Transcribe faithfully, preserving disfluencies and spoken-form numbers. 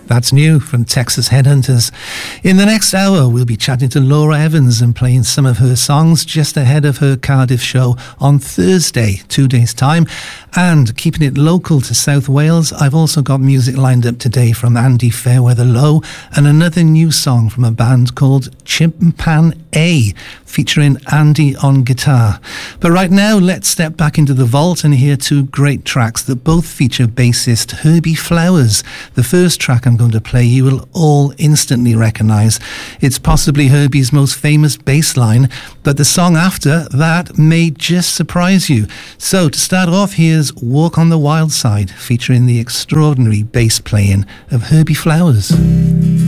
That's new from Texas Headhunters. In the next hour, we'll be chatting to Laura Evans and playing some of her songs just ahead of her Cardiff show on Thursday, two days' time. And keeping it local to South Wales, I've also got music lined up today from Andy Fairweather Low and another new song from a band called Chimpan A, featuring Andy on guitar. But right now, let's step back into the vault and hear two great tracks that both feature bassist Herbie Flowers. The first track I'm going to play you will all instantly recognise. It's possibly Herbie's most famous bass line, but the song after that may just surprise you. So to start off, here's Walk on the Wild Side, featuring the extraordinary bass playing of Herbie Flowers.